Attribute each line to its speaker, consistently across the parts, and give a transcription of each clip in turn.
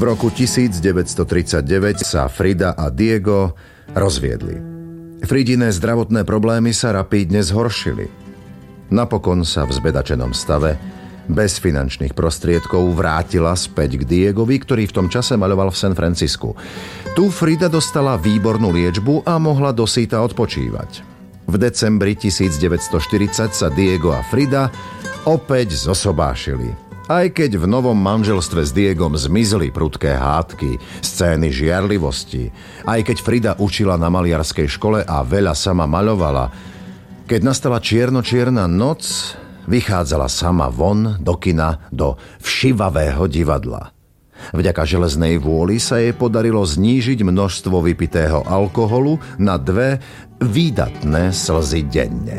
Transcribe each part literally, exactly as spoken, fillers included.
Speaker 1: V roku devätnásťtridsaťdeväť sa Frida a Diego rozviedli. Fridine zdravotné problémy sa rapídne zhoršili. Napokon sa v zbedačenom stave bez finančných prostriedkov vrátila späť k Diegovi, ktorý v tom čase maľoval v San Francisku. Tu Frida dostala výbornú liečbu a mohla dosýta odpočívať. V decembri devätnásťstoštyridsať sa Diego a Frida opäť zosobášili. Aj keď v novom manželstve s Diegom zmizli prudké hádky, scény žiarlivosti, aj keď Frida učila na maliarskej škole a veľa sama maľovala, keď nastala čierno-čierna noc, vychádzala sama von do kina do všivavého divadla. Vďaka železnej vôli sa jej podarilo znížiť množstvo vypitého alkoholu na dve výdatné slzy denne.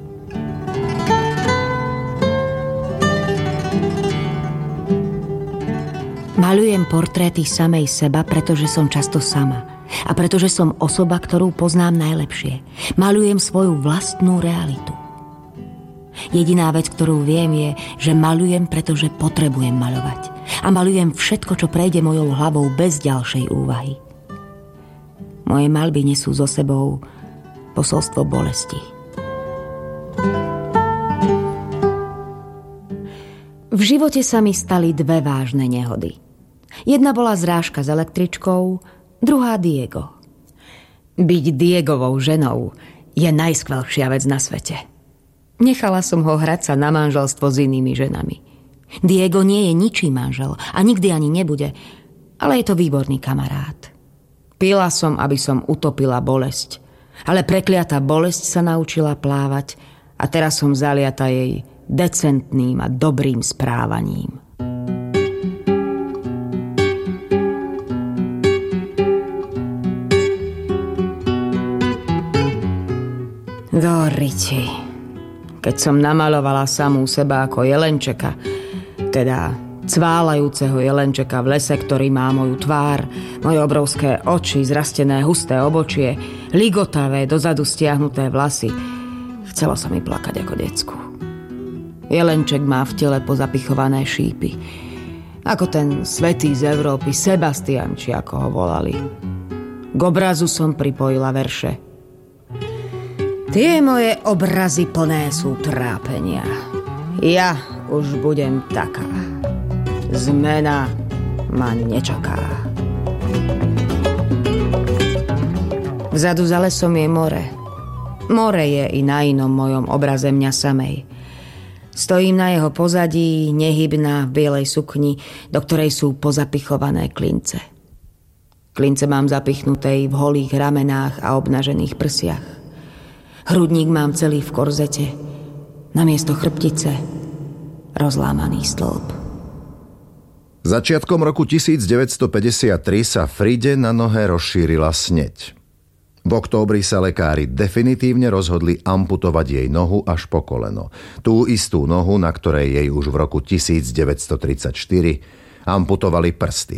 Speaker 2: Maľujem portréty samej seba, pretože som často sama. A pretože som osoba, ktorú poznám najlepšie. Maľujem svoju vlastnú realitu. Jediná vec, ktorú viem, je, že maľujem, pretože potrebujem maľovať. A maľujem všetko, čo prejde mojou hlavou bez ďalšej úvahy. Moje maľby nesú so sebou posolstvo bolesti. V živote sa mi stali dve vážne nehody. Jedna bola zrážka s električkou, druhá Diego. Byť Diegovou ženou je najskvelšia vec na svete. Nechala som ho hrať sa na manželstvo s inými ženami. Diego nie je ničí manžel a nikdy ani nebude, ale je to výborný kamarát. Pila som, aby som utopila bolesť, ale prekliatá bolesť sa naučila plávať a teraz som zaliata jej decentným a dobrým správaním. Doriči, keď som namalovala samú seba ako jelenčeka, teda cválajúceho jelenčeka v lese, ktorý má moju tvár, moje obrovské oči, zrastené husté obočie, ligotavé, dozadu stiahnuté vlasy, chcelo sa mi plakať ako decku. Jelenček má v tele pozapichované šípy, ako ten svätý z Európy, Sebastian, či ako ho volali. K obrazu som pripojila verše. Tie moje obrazy plné sú trápenia. Ja už budem taká. Zmena ma nečaká. Vzadu za lesom je more. More je i na inom mojom obraze mňa samej. Stojím na jeho pozadí, nehybná v bielej sukni, do ktorej sú pozapichované klince. Klince mám zapichnuté v holých ramenách a obnažených prsiach. Hrudník mám celý v korzete, namiesto chrbtice rozlámaný stĺp.
Speaker 1: Začiatkom roku devätnásťstopäťdesiattri sa Fride na nohe rozšírila sneď. V októbri sa lekári definitívne rozhodli amputovať jej nohu až po koleno. Tú istú nohu, na ktorej jej už v roku devätnásťstotridsaťštyri amputovali prsty.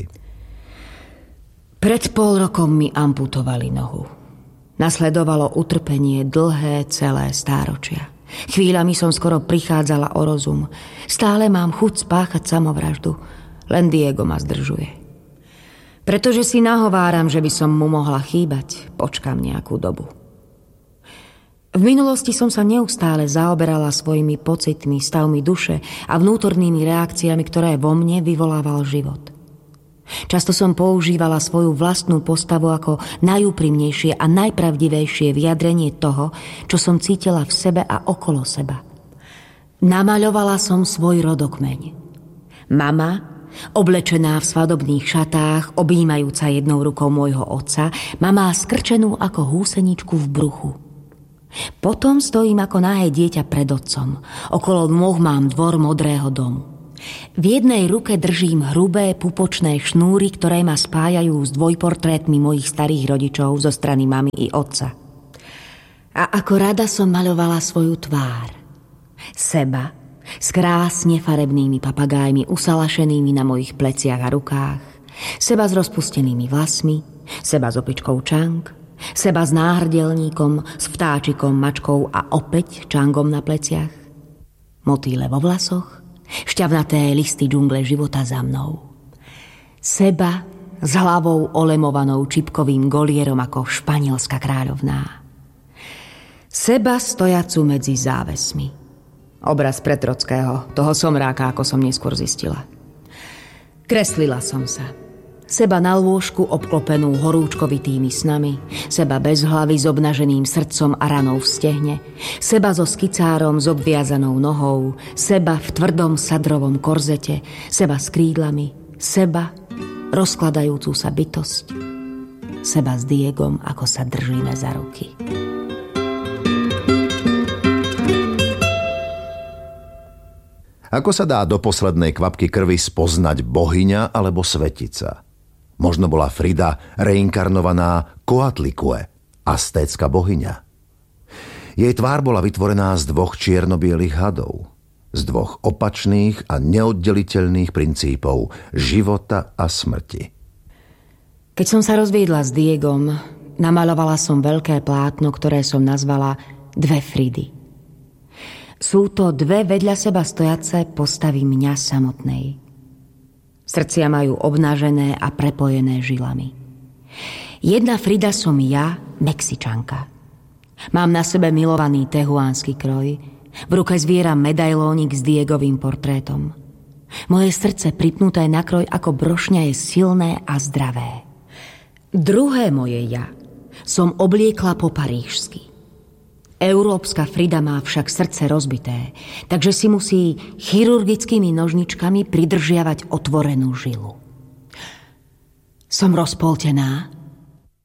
Speaker 2: Pred pol rokom mi amputovali nohu. Nasledovalo utrpenie dlhé celé stáročia. Chvíľami som skoro prichádzala o rozum. Stále mám chuť spáchať samovraždu, len Diego ma zdržuje. Pretože si nahováram, že by som mu mohla chýbať, počkám nejakú dobu. V minulosti som sa neustále zaoberala svojimi pocitmi, stavmi duše a vnútornými reakciami, ktoré vo mne vyvolával život. Často som používala svoju vlastnú postavu ako najúprimnejšie a najpravdivejšie vyjadrenie toho, čo som cítila v sebe a okolo seba. Namaľovala som svoj rodokmeň. Mama, oblečená v svadobných šatách, objímajúca jednou rukou môjho otca, ma má skrčenú ako húseničku v bruchu. Potom stojím ako nahé dieťa pred otcom. Okolo nôh mám dvor modrého domu. V jednej ruke držím hrubé pupočné šnúry, ktoré ma spájajú s dvojportrétmi mojich starých rodičov zo strany mamy i otca. A ako rada som maľovala svoju tvár. Seba s krásne farebnými papagájmi usalašenými na mojich pleciach a rukách, seba s rozpustenými vlasmi, seba s opičkou Čang, seba s náhrdelníkom, s vtáčikom, mačkou a opäť Čangom na pleciach, motýle vo vlasoch, šťavnaté listy džungle života za mnou. Seba s hlavou olemovanou čipkovým golierom ako španielská kráľovná. Seba stojacu medzi závesmi. Obraz Pretrockého, toho somráka, ako som neskôr zistila. Kreslila som sa. Seba na lôžku obklopenú horúčkovitými snami, seba bez hlavy s obnaženým srdcom a ranou v stehne, seba so skicárom s obviazanou nohou, seba v tvrdom sadrovom korzete, seba s krídlami, seba rozkladajúcu sa bytosť, seba s Diegom, ako sa držíme za ruky.
Speaker 1: Ako sa dá do poslednej kvapky krvi spoznať bohyňa alebo svetica? Možno bola Frida reinkarnovaná Coatlicue, aztécka bohyňa. Jej tvár bola vytvorená z dvoch čierno-bielých hadov, z dvoch opačných a neoddeliteľných princípov života a smrti.
Speaker 2: Keď som sa rozviedla s Diegom, namalovala som veľké plátno, ktoré som nazvala Dve Fridy. Sú to dve vedľa seba stojace postavy mňa samotnej. Srdcia majú obnažené a prepojené žilami. Jedna Frida som ja, Mexičanka. Mám na sebe milovaný tehuánsky kroj, v ruke zvieram medailónik s Diegovým portrétom. Moje srdce pripnuté na kroj ako brošňa je silné a zdravé. Druhé moje ja som obliekla po parížsky. Európska Frida má však srdce rozbité, takže si musí chirurgickými nožničkami pridržiavať otvorenú žilu. Som rozpoltená